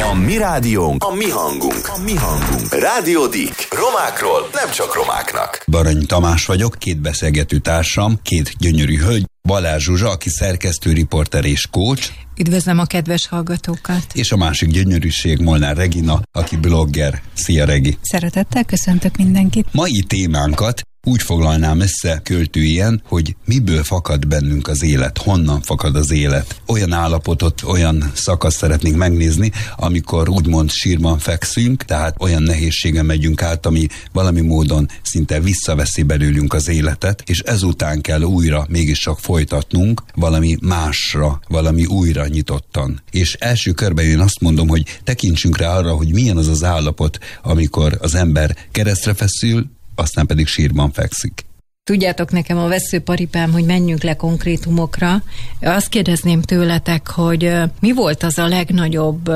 A mi rádiónk, a mi hangunk, a mi hangunk. Rádió Dik. Romákról, nem csak romáknak. Barany Tamás vagyok, két beszélgető társam, két gyönyörű hölgy. Balázs Zsuzsa, aki szerkesztő, riporter és coach. Üdvözlöm a kedves hallgatókat. És a másik gyönyörűség Molnár Regina, aki blogger. Szia, Regi! Szeretettel köszöntök mindenkit. Mai témánkat úgy foglalnám össze költőien, hogy miből fakad bennünk az élet, honnan fakad az élet. Olyan állapotot, olyan szakaszt szeretnénk megnézni, amikor úgymond sírban fekszünk, tehát olyan nehézségen megyünk át, ami valami módon szinte visszaveszi belőlünk az életet, és ezután kell újra mégiscsak folytatnunk valami másra, valami újra nyitottan. És első körben én azt mondom, hogy tekintsünk rá arra, hogy milyen az az állapot, amikor az ember keresztre feszül, aztán pedig sírban fekszik. Tudjátok, nekem a veszőparipám, hogy menjünk le konkrétumokra. Azt kérdezném tőletek, hogy mi volt az a legnagyobb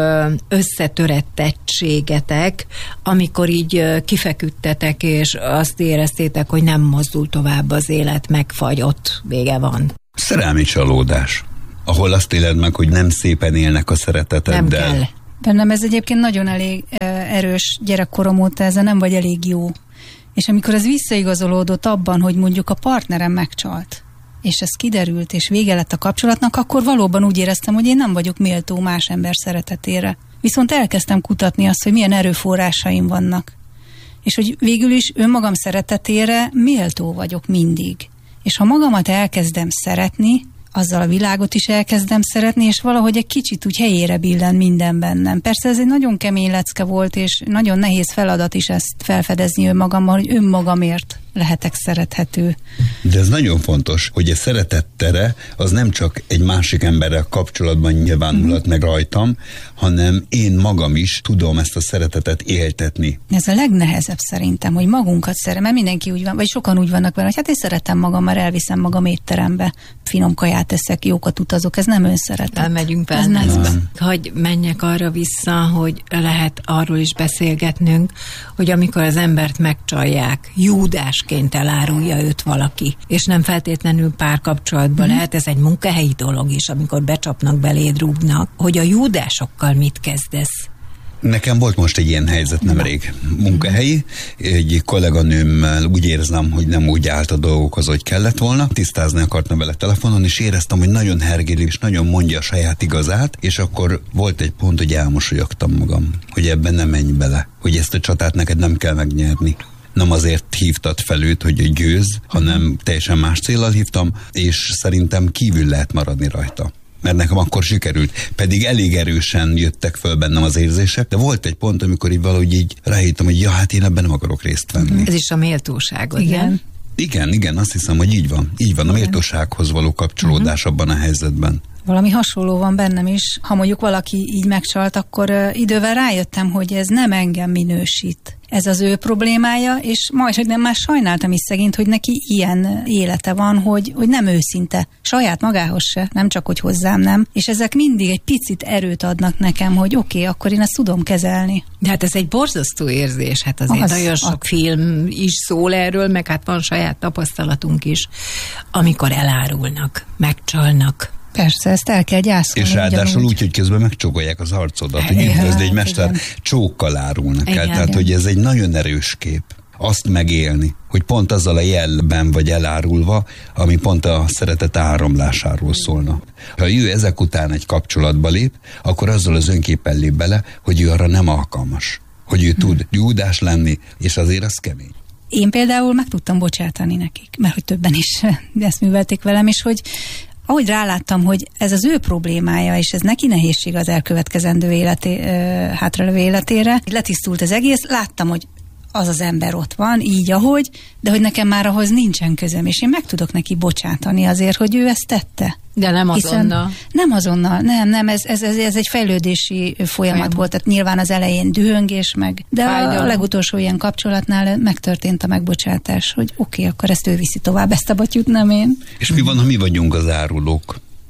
összetörettettségetek, amikor így kifeküdtetek, és azt éreztétek, hogy nem mozdul tovább az élet, megfagyott, vége van. Szerelmi csalódás, ahol azt éled meg, hogy nem szépen élnek a szereteteddel. Nem kell. Bennem ez egyébként nagyon elég erős gyerekkorom óta, ezzel nem vagy elég jó. És amikor ez visszaigazolódott abban, hogy mondjuk a partnerem megcsalt, és ez kiderült, és vége lett a kapcsolatnak, akkor valóban úgy éreztem, hogy én nem vagyok méltó más ember szeretetére. Viszont elkezdtem kutatni azt, hogy milyen erőforrásaim vannak. És hogy végül is önmagam szeretetére méltó vagyok mindig. És ha magamat elkezdem szeretni, azzal a világot is elkezdem szeretni, és valahogy egy kicsit úgy helyére billen minden bennem. Persze ez egy nagyon kemény lecke volt, és nagyon nehéz feladat is ezt felfedezni önmagammal, hogy önmagamért lehetek szerethető. De ez nagyon fontos, hogy a szeretettere az nem csak egy másik emberrel kapcsolatban nyilvánulhat meg rajtam, hanem én magam is tudom ezt a szeretetet éltetni. Ez a legnehezebb szerintem, hogy magunkat mert mindenki úgy van, vagy sokan úgy vannak vele, hogy hát én szeretem magam, mert elviszem magam étterembe, finom kaját eszek, jókat utazok, ez nem önszeretet. Elmegyünk wellnessbe. Hogy menjek arra vissza, hogy lehet arról is beszélgetnünk, hogy amikor az embert megcsalják, Júdásként elárulja őt valaki, és nem feltétlenül párkapcsolatban lehet, ez egy munkahelyi dolog is, amikor becsapnak, beléd rúgnak, hogy a Júdásokkal mit kezdesz? Nekem volt most egy ilyen helyzet nemrég munkahelyi, egy kolléganőmmel úgy érzem, hogy nem úgy állt a dolgokhoz, hogy kellett volna, tisztázni akartam vele telefonon, és éreztem, hogy nagyon hergéli, és nagyon mondja a saját igazát, és akkor volt egy pont, hogy elmosolyogtam magam, hogy ebben nem menj bele, hogy ezt a csatát neked nem kell megnyerni. Nem azért hívtad fel őt, hogy győz, hanem teljesen más céllal hívtam, és szerintem kívül lehet maradni rajta. Mert nekem akkor sikerült. Pedig elég erősen jöttek föl bennem az érzések, de volt egy pont, amikor így valahogy így ráhittem, hogy ja, hát én ebben nem akarok részt venni. Ez is a méltóságod, Igen. nem? Igen, azt hiszem, hogy így van. Így van, a méltósághoz való kapcsolódás abban a helyzetben. Valami hasonló van bennem is. Ha mondjuk valaki így megcsalt, akkor idővel rájöttem, hogy ez nem engem minősít. Ez az ő problémája, és majd nem már sajnáltam is szegényt, hogy neki ilyen élete van, hogy nem őszinte. Saját magához se, nem csak, hogy hozzám nem. És ezek mindig egy picit erőt adnak nekem, hogy oké, akkor én ezt tudom kezelni. De hát ez egy borzasztó érzés, hát azért nagyon sok film is szól erről, meg hát van saját tapasztalatunk is, amikor elárulnak, megcsalnak. Persze, ezt el kell gyászolni. És ráadásul úgy, hogy közben megcsókolják az arcodat, hogy üdvözd egy mester, csókkal árulnak el. Tehát, hogy ez egy nagyon erős kép. Azt megélni, hogy pont azzal a jelben vagy elárulva, ami pont a szeretet áramlásáról szólna. Ha ő ezek után egy kapcsolatba lép, akkor azzal az önképpen lép bele, hogy ő arra nem alkalmas. Hogy ő tud Júdás lenni, és azért az kemény. Én például meg tudtam bocsátani nekik, mert hogy többen is ezt művelték velem, és hogy ahogy ráláttam, hogy ez az ő problémája, és ez neki nehézség az elkövetkezendő hátralevő életére, letisztult az egész, láttam, hogy az az ember ott van, így ahogy, de hogy nekem már ahhoz nincsen közöm, és én meg tudok neki bocsátani azért, hogy ő ezt tette. De nem azonnal. Nem azonnal, nem, ez egy fejlődési folyamat volt, tehát nyilván az elején dühöngés meg, de a legutolsó ilyen kapcsolatnál megtörtént a megbocsátás, hogy oké, akkor ezt ő viszi tovább, ezt a batyút, nem én. És mi van, ha mi vagyunk az árulók?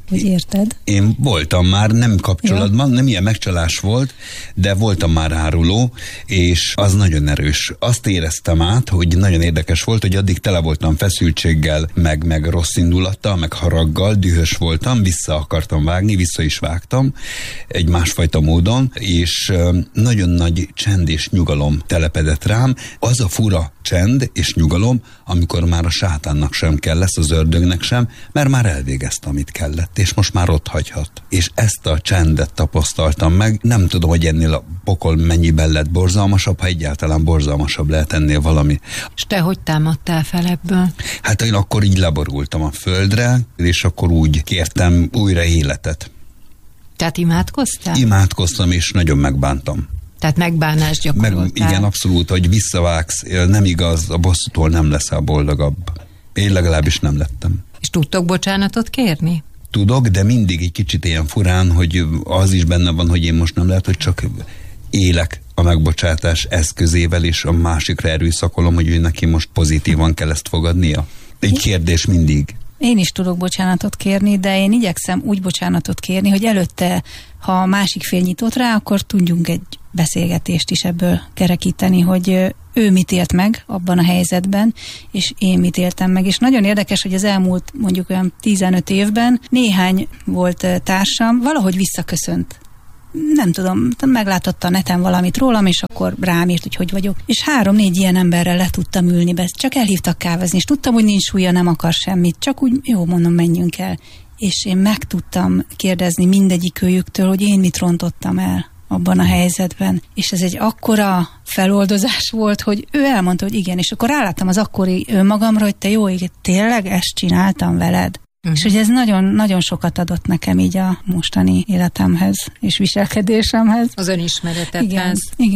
Hogy érted? Én voltam már, nem kapcsolatban, nem ilyen megcsalás volt, de voltam már áruló, és az nagyon erős. Azt éreztem át, hogy nagyon érdekes volt, hogy addig tele voltam feszültséggel, meg rossz indulattal, meg haraggal, dühös voltam, vissza akartam vágni, vissza is vágtam, egy másfajta módon, és nagyon nagy csend és nyugalom telepedett rám. Az a fura csend és nyugalom, amikor már a sátánnak sem kell lesz, az ördögnek sem, mert már elvégezte, amit kellett, és most már ott hagyhat. És ezt a csendet tapasztaltam meg. Nem tudom, hogy ennél a pokol mennyiben lett borzalmasabb, ha egyáltalán borzalmasabb lehet ennél valami. És te hogy támadtál fel ebből? Hát én akkor így leborultam a földre, és akkor úgy kértem újra életet. Tehát imádkoztál? Imádkoztam, és nagyon megbántam. Tehát megbánást gyakoroltál? Igen, abszolút, hogy visszavágsz, nem igaz, a bosszútól nem leszel boldogabb. Én legalábbis nem lettem. És tudtok bocsánatot kérni? Tudok, de mindig egy kicsit ilyen furán, hogy az is benne van, hogy én most nem lehet, hogy csak élek a megbocsátás eszközével, és a másikra erőszakolom, hogy ő neki most pozitívan kell ezt fogadnia. Egy kérdés mindig. Én is tudok bocsánatot kérni, de én igyekszem úgy bocsánatot kérni, hogy előtte, ha a másik fél nyitott rá, akkor tudjunk egy beszélgetést is ebből kerekíteni, hogy ő mit élt meg abban a helyzetben, és én mit éltem meg. És nagyon érdekes, hogy az elmúlt mondjuk olyan 15 évben néhány volt társam, valahogy visszaköszönt. Nem tudom, meglátotta a neten valamit rólam, és akkor rám írt, hogy vagyok. És 3-4 ilyen emberrel le tudtam ülni be. Csak elhívtak kávézni, és tudtam, hogy nincs súlya, nem akar semmit. Csak úgy, jó, mondom, menjünk el. És én meg tudtam kérdezni mindegyik őjüktől, hogy én mit rontottam el abban a helyzetben. És ez egy akkora feloldozás volt, hogy ő elmondta, hogy igen, és akkor ráláttam az akkori magamra, hogy te jó ég, tényleg ezt csináltam veled. És hogy ez nagyon-nagyon sokat adott nekem így a mostani életemhez és viselkedésemhez. Az önismeretethez.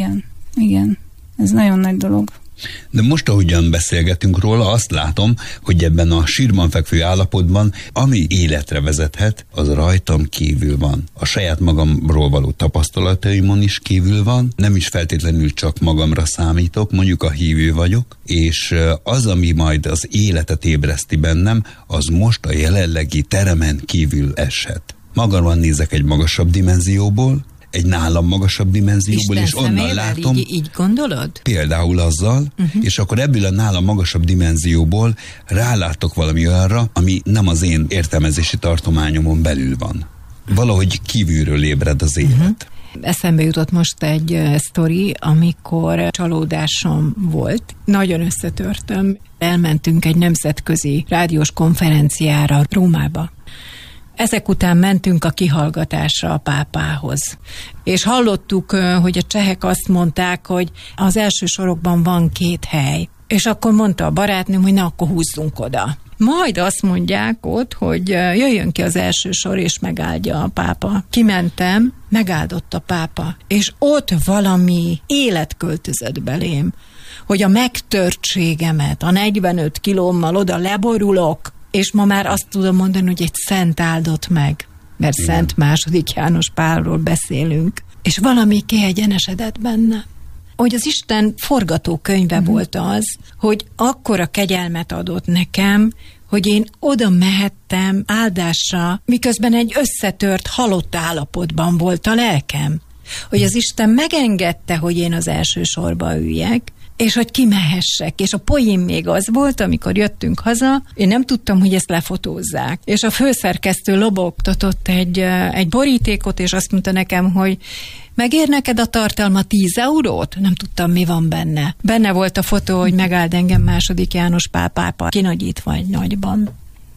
Igen. Ez nagyon nagy dolog. De most, ahogyan beszélgetünk róla, azt látom, hogy ebben a sírban fekvő állapotban, ami életre vezethet, az rajtam kívül van. A saját magamról való tapasztalataimon is kívül van, nem is feltétlenül csak magamra számítok, mondjuk a hívő vagyok, és az, ami majd az életet ébreszti bennem, az most a jelenlegi teremen kívül eshet. Magamban nézek egy magasabb dimenzióból, egy nálam magasabb dimenzióból, és onnan látom. Így gondolod? Például azzal, és akkor ebből a nálam magasabb dimenzióból rálátok valami olyanra, ami nem az én értelmezési tartományomon belül van. Valahogy kívülről ébred az élet. Eszembe jutott most egy sztori, amikor csalódásom volt. Nagyon összetörtem. Elmentünk egy nemzetközi rádiós konferenciára Rómába. Ezek után mentünk a kihallgatásra a pápához. És hallottuk, hogy a csehek azt mondták, hogy az első sorokban van 2 hely. És akkor mondta a barátnőm, hogy na, akkor húzzunk oda. Majd azt mondják ott, hogy jöjjön ki az első sor, és megáldja a pápa. Kimentem, megáldott a pápa. És ott valami élet költözött belém, hogy a megtörtségemet, a 45 kilómmal oda leborulok, és ma már azt tudom mondani, hogy egy szent áldott meg, mert igen. Szent II. János Pálról beszélünk, és valami kiegyenesedett benne. Hogy az Isten forgatókönyve volt az, hogy akkora kegyelmet adott nekem, hogy én oda mehettem áldásra, miközben egy összetört, halott állapotban volt a lelkem. Hogy az Isten megengedte, hogy én az első sorba üljek, és hogy kimehessek. És a poén még az volt, amikor jöttünk haza, én nem tudtam, hogy ezt lefotózzák. És a főszerkesztő lobogtatott egy borítékot, és azt mondta nekem, hogy megér neked a tartalma 10 eurót? Nem tudtam, mi van benne. Benne volt a fotó, hogy megáld engem II. János Pál pápa, kinagyítva egy nagyban.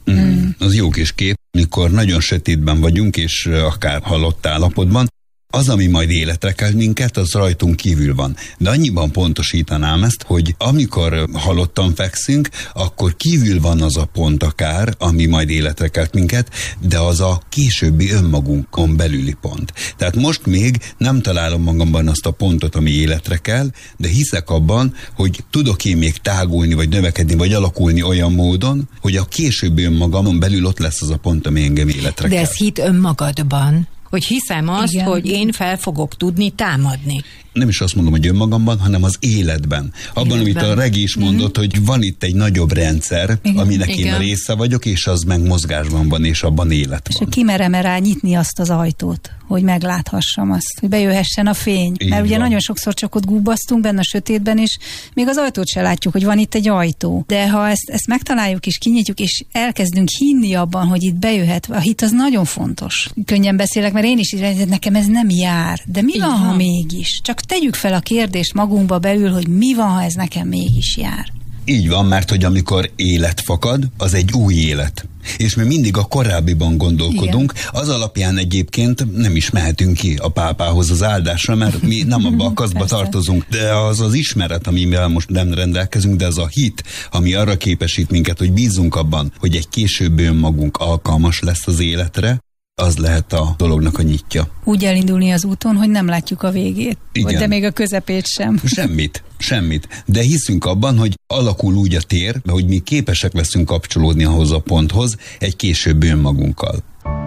Az jó kis kép, mikor nagyon sötétben vagyunk, és akár halott állapotban, az, ami majd életre kelt minket, az rajtunk kívül van. De annyiban pontosítanám ezt, hogy amikor halottan fekszünk, akkor kívül van az a pont akár, ami majd életre kelt minket, de az a későbbi önmagunkon belüli pont. Tehát most még nem találom magamban azt a pontot, ami életre kell, de hiszek abban, hogy tudok én még tágulni, vagy növekedni, vagy alakulni olyan módon, hogy a későbbi önmagamon belül ott lesz az a pont, ami engem életre kell. De ez hit önmagadban, hogy hiszem azt, Igen. hogy én fel fogok tudni támadni. Nem is azt mondom, hogy önmagamban, hanem az életben. Abban, amit a Regi is mondott, hogy van itt egy nagyobb rendszer, aminek én a része vagyok, és az meg mozgásban van, és abban élet van. És kimerem-e rá nyitni azt az ajtót, hogy megláthassam azt, hogy bejöhessen a fény. Így Mert ugye van. nagyon sokszor csak ott gubbasztunk benne a sötétben, és még az ajtót se látjuk, hogy van itt egy ajtó. De ha ezt megtaláljuk és kinyitjuk, és elkezdünk hinni abban, hogy itt bejöhet, a hit az nagyon fontos. Könnyen beszélek, mert én is nekem ez nem jár. De mi van, ha mégis? Csak tegyük fel a kérdést magunkba belül, hogy mi van, ha ez nekem mégis jár. Így van, mert hogy amikor élet fakad, az egy új élet. És mi mindig a korábbiban gondolkodunk, az alapján egyébként nem is mehetünk ki a pápához az áldásra, mert mi nem abba a kaszba tartozunk, de az az ismeret, amivel most nem rendelkezünk, de az a hit, ami arra képesít minket, hogy bízunk abban, hogy egy később önmagunk alkalmas lesz az életre, az lehet a dolognak a nyitja. Úgy elindulni az úton, hogy nem látjuk a végét. Igen. De még a közepét sem. Semmit. De hiszünk abban, hogy alakul úgy a tér, hogy mi képesek leszünk kapcsolódni ahhoz a ponthoz egy később önmagunkkal.